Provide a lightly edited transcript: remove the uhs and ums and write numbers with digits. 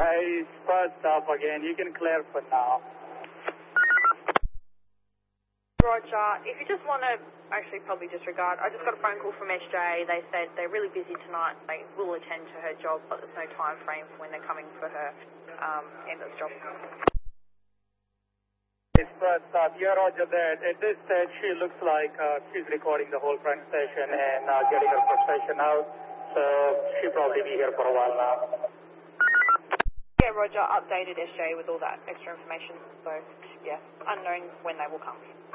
he's first up again. You can clear for now. Roger. If you just want to actually probably disregard, I just got a phone call from SJ. They said they're really busy tonight. They will attend to her job, but there's no time frame for when they're coming for her end of the job. It's first up. Yeah, Roger that. At this stage, she looks like she's recording the whole front station and getting her frustration out. So she'll probably be here for a while now. Yeah, Roger. Updated SJ with all that extra information. So, yeah, unknown when they will come.